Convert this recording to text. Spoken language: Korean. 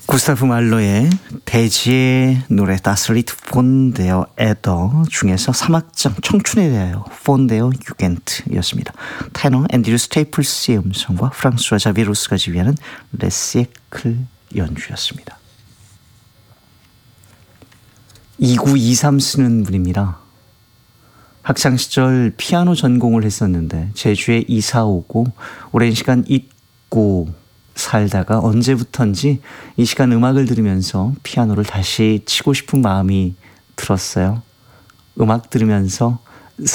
구스타프 말로의 대지의 노래 다스리트 폰데어 에더 중에서 3악장 청춘에 대하여 폰데어 유겐트였습니다. 테너 앤드류 스테이플스의 음성과 프랑스와 자비로스가 지휘하는 레시에클 연주였습니다. 2923 쓰는 분입니다. 학창시절 피아노 전공을 했었는데 제주에 이사 오고 오랜 시간 잊고 살다가 언제부턴지 이 시간 음악을 들으면서 피아노를 다시 치고 싶은 마음이 들었어요. 음악 들으면서